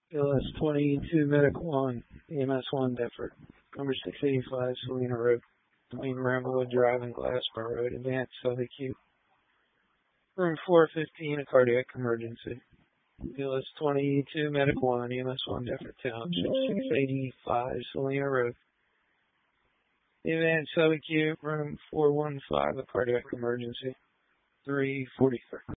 LS 22 Medic 1, EMS 1 Deptford. Number 685 Salina Road, between Ramblewood Drive and Glassboro Road, advanced subacute. Room 415, a cardiac emergency. LS 22 Medic 1, EMS 1 Deptford Township, 685 Salina Road. Advanced subacute, room 415, a cardiac emergency. 343.